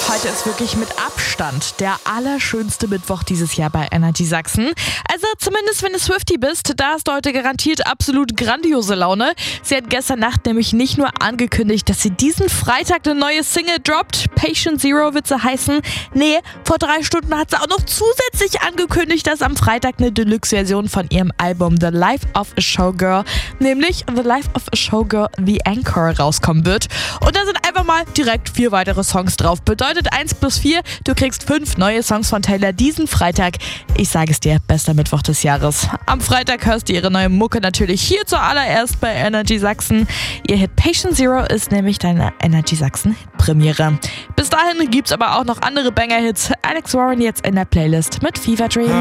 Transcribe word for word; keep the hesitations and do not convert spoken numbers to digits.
Heute ist wirklich mit Abstand der allerschönste Mittwoch dieses Jahr bei Energy Sachsen. Also zumindest wenn du Swiftie bist, da hast du heute garantiert absolut grandiose Laune. Sie hat gestern Nacht nämlich nicht nur angekündigt, dass sie diesen Freitag eine neue Single droppt, Patient Zero wird sie heißen. Nee, vor drei Stunden hat sie auch noch zusätzlich angekündigt, dass am Freitag eine Deluxe-Version von ihrem Album The Life of a Showgirl, nämlich The Life of a Showgirl The Encore, rauskommen wird. Und da sind einfach mal direkt vier weitere Songs drauf. Bedeutet eins plus vier, du kriegst fünf neue Songs von Taylor diesen Freitag. Ich sage es dir, bester Mittwoch des Jahres. Am Freitag hörst du ihre neue Mucke natürlich hier zuallererst bei Energy Sachsen. Ihr Hit Patient Zero ist nämlich deine Energy Sachsen Premiere. Bis dahin gibt's aber auch noch andere Banger-Hits. Alex Warren jetzt in der Playlist mit Fever Dream.